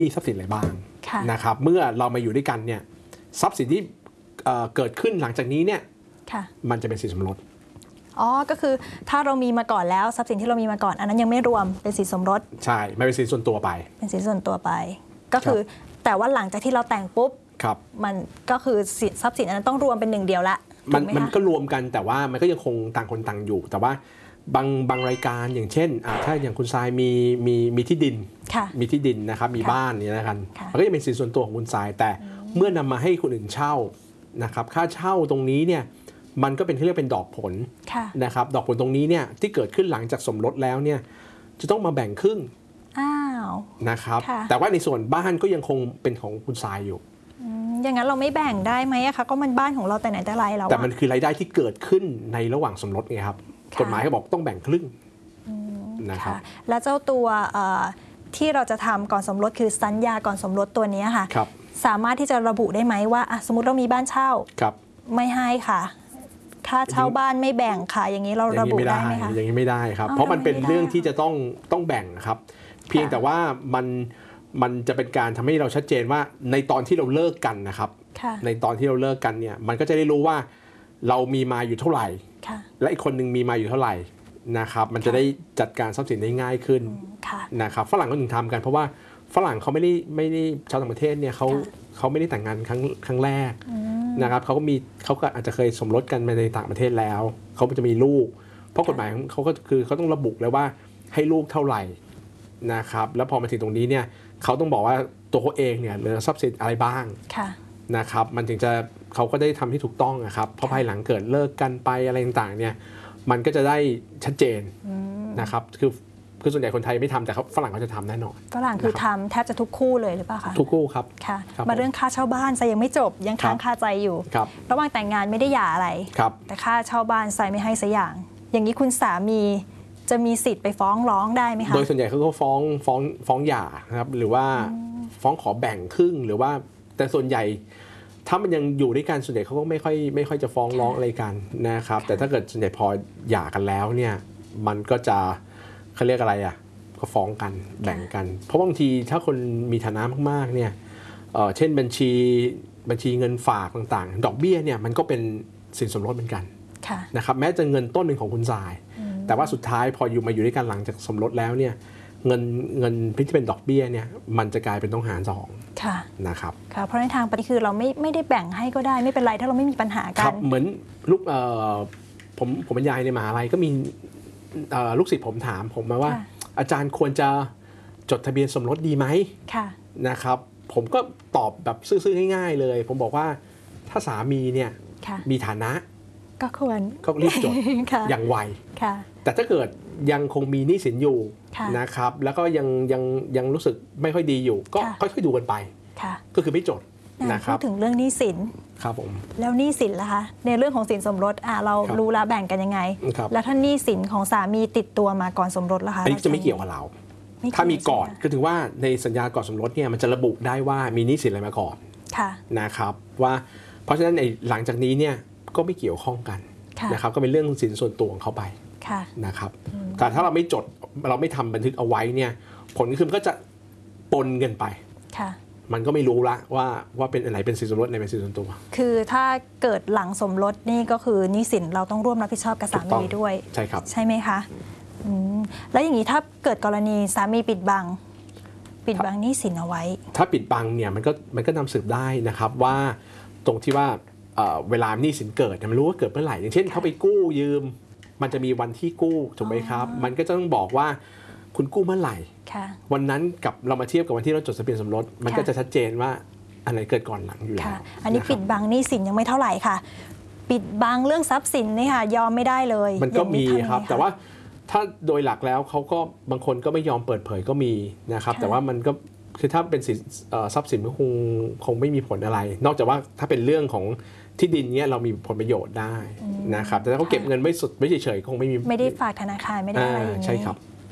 มีทรัพย์สินอะไรบ้างนะครับเมื่อเรามาอยู่ด้วยกันเนี่ยทรัพย์สินที่เกิดขึ้นหลังจากนี้เนี่ยมันจะเป็นสินสมรสก็คือถ้าเรามีมาก่อนแล้วทรัพย์สินที่เรามีมาก่อนอันนั้นยังไม่รวมเป็นสินสมรสใช่ไม่เป็นสินส่วนตัวไปเป็นสินส่วนตัวไปก็คือแต่ว่าหลังจากที่เราแต่งปุ๊บมันก็คือทรัพย์สินอันนั้นต้องรวมเป็นหนึ่งเดียวละมันก็รวมกันแต่ว่ามันก็ยังคงต่างคนต่างอยู่แต่ว่าบางรายการอย่างเช่นถ้าอย่างคุณทรายมีที่ดินมีที่ดินนะครับมีบ้านนี่นะครับมันก็จะเป็นสินส่วนตัวของคุณทรายแต่เมื่อนำมาให้คนอื่นเช่านะครับค่าเช่าตรงนี้เนี่ยมันก็เป็นที่เรียกเป็นดอกผลนะครับดอกผลตรงนี้เนี่ยที่เกิดขึ้นหลังจากสมรสแล้วเนี่ยจะต้องมาแบ่งครึ่งนะครับแต่ว่าในส่วนบ้านก็ยังคงเป็นของคุณทรายอยู่อย่างนั้นเราไม่แบ่งได้ไหมคะก็มันบ้านของเราแต่ไหนแต่ไรเราแต่มันคือรายได้ที่เกิดขึ้นในระหว่างสมรสไงครับกฎหมายเขาบอกต้องแบ่งครึ่งนะครับและเจ้าตัวที่เราจะทำก่อนสมรสคือสัญญาก่อนสมรสตัวนี้ค่ะสามารถที่จะระบุได้ไหมว่าสมมติเรามีบ้านเช่าไม่ให้ค่ะค่าเช่าบ้านไม่แบ่งค่ะอย่างนี้เราระบุได้ไหมคะอย่างนี้ไม่ได้ครับเพราะมันเป็นเรื่องที่จะต้องแบ่งครับเพียงแต่ว่ามันจะเป็นการทำให้เราชัดเจนว่าในตอนที่เราเลิกกันนะครับในตอนที่เราเลิกกันเนี่ยมันก็จะได้รู้ว่าเรามีมาอยู่เท่าไหร่และอีกคนหนึ่งมีมาอยู่เท่าไหร่นะครับมันจะได้จัดการทรัพย์สินได้ง่ายขึ้นนะครับฝรั่งก็ถึงทำกันเพราะว่าฝรั่งเขาไม่ได้ชาวต่างประเทศเนี่ยเขาไม่ได้แต่งงานครั้งแรกนะครับเขาก็อาจจะเคยสมรสกันในต่างประเทศแล้วเขาจะมีลูกเพราะกฎหมายเขาก็คือเขาต้องระบุเลยว่าให้ลูกเท่าไหร่นะครับแล้วพอมาถึงตรงนี้เนี่ยเขาต้องบอกว่าตัวเขาเองเนี่ยเหลือทรัพย์สินอะไรบ้างนะครับมันถึงจะเขาก็ได้ทำที่ถูกต้องนะครับเพราะภายหลังเกิดเลิกกันไปอะไรต่างๆเนี่ยมันก็จะได้ชัดเจนนะครับคือส่วนใหญ่คนไทยไม่ทำแต่ฝรั่งเขาจะทำแน่นอนฝรั่งคือทำแทบจะทุกคู่เลยหรือเปล่าคะทุกคู่ครับค่ะมาเรื่องค่าเช่าบ้านไซยังไม่จบยังค้างคาใจอยู่ระหว่างแต่งงานไม่ได้หย่าอะไรแต่ค่าเช่าบ้านไซไม่ให้สักอย่างนี้คุณสามีจะมีสิทธิ์ไปฟ้องร้องได้ไหมคะโดยส่วนใหญ่เขาก็ฟ้องหย่านะครับหรือว่าฟ้องขอแบ่งครึ่งหรือว่าแต่ส่วนใหญ่ถ้ามันยังอยู่ด้วยกันส่วนใหญ่เขาก็ไม่ค่อยจะฟ้องร้องอะไรกันนะครับแต่ถ้าเกิดส่วนใหญ่พอหย่ากันแล้วเนี่ยมันก็จะเขาเรียกอะไรก็ฟ้องกันแบ่งกันเพราะบางทีถ้าคนมีฐานะมากๆเนี่ยเช่นบัญชีเงินฝากต่างๆดอกเบี้ยเนี่ยมันก็เป็นสินสมรสเหมือนกันนะครับแม้จะเงินต้นเป็นของคุณทรายแต่ว่าสุดท้ายพอมาอยู่ด้วยกันหลังจากสมรสแล้วเนี่ยเงินที่เป็นดอกเบี้ยเนี่ยมันจะกลายเป็นต้องหารสองนะครับเพราะในทางปฏิคือเราไม่ได้แบ่งให้ก็ได้ไม่เป็นไรถ้าเราไม่มีปัญหากันเหมือนลูกผมบรรยายในมหาลัยก็มีลูกศิษย์ผมถามผมมาว่าอาจารย์ควรจะจดทะเบียนสมรสดีไหมนะครับผมก็ตอบแบบซื่อๆง่ายๆเลยผมบอกว่าถ้าสามีเนี่ยมีฐานะก็ควรก็รีบจดอย่างไวแต่ถ้าเกิดยังคงมีหนี้สินอยู่นะครับแล้วก็ยังรู้สึกไม่ค่อยดีอยู่ก็ค่อยๆดูกันไปก็คือไม่จดนะครับพูดถึงเรื่องหนี้สินครับผมแล้วหนี้สินล่ะคะในเรื่องของสินสมรสเรารู้แล้วแบ่งกันยังไงแล้วถ้าหนี้สินของสามีติดตัวมาก่อนสมรสล่ะคะอันนี้จะไม่เกี่ยวกับเราถ้ามีก่อนก็ถือว่าในสัญญาก่อนสมรสเนี่ยมันจะระบุได้ว่ามีหนี้สินอะไรมาก่อนนะครับว่าเพราะฉะนั้นในหลังจากนี้เนี่ยก็ไม่เกี่ยวข้องกันนะครับก็เป็นเรื่องสินส่วนตัวของเขาไปนะครับแต่ถ้าเราไม่จดเราไม่ทำบันทึกเอาไว้เนี่ยผลคือมันก็จะปนกันไปมันก็ไม่รู้ละว่าเป็นอะไรเป็นสินสมรสในเป็นสินส่วนตัวคือถ้าเกิดหลังสมรสนี่ก็คือหนี้สินเราต้องร่วมรับผิดชอบกับสามีด้วยใช่ครับใช่ไหมคะแล้วอย่างนี้ถ้าเกิดกรณีสามีปิดบังหนี้สินเอาไว้ถ้าปิดบังเนี่ยมันก็นำสืบได้นะครับว่าตรงที่ว่าเวลาหนี้สินเกิดมันรู้ว่าเกิดเมื่อไหร่อย่างเช่นเขาไปกู้ยืมมันจะมีวันที่กู้ถูกไหมครับมันก็จะต้องบอกว่าคุณกู้เมื่อไหร่วันนั้นกับเรามาเทียบกับวันที่เราจดทะเบียนสมรสมันก็จะชัดเจนว่าอะไรเกิดก่อนหลังอยู่แล้วอันนี้ปิดบังหนี้สินยังไม่เท่าไหร่ค่ะปิดบังเรื่องทรัพย์สินนี่ค่ะยอมไม่ได้เลยมันก็มีครับแต่ว่าถ้าโดยหลักแล้วเขาก็บางคนก็ไม่ยอมเปิดเผยก็มีนะครับแต่ว่ามันก็คือถ้าเป็นทรัพย์สินก็คงไม่มีผลอะไรนอกจากว่าถ้าเป็นเรื่องของที่ดินเนี้ยเรามีผลประโยชน์ได้นะครับแต่ถ้าเขาเก็บเงินไม่เฉยๆคงไม่ได้ฝากธนาคารไม่ได้อะไรอย่างนี้ใช่ครับค่ะ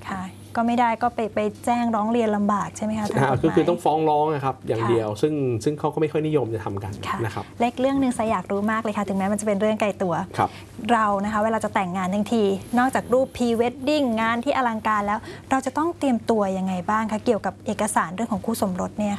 ก็ไม่ได้ก็ไปแจ้งร้องเรียนลำบากใช่ไหมคะคือต้องฟ้องร้องนะครับอย่างเดียวซึ่งเขาก็ไม่ค่อยนิยมจะทำกันนะครับเล็กเรื่องนึงสายอยากรู้มากเลยค่ะถึงแม้มันจะเป็นเรื่องไกลตัวเรานะคะเวลาจะแต่งงานทั้งทีนอกจากรูปพรีเวดดิ้งงานที่อลังการแล้วเราจะต้องเตรียมตัวยังไงบ้างคะเกี่ยวกับเอกสารเรื่องของคู่สมรสเนี่ย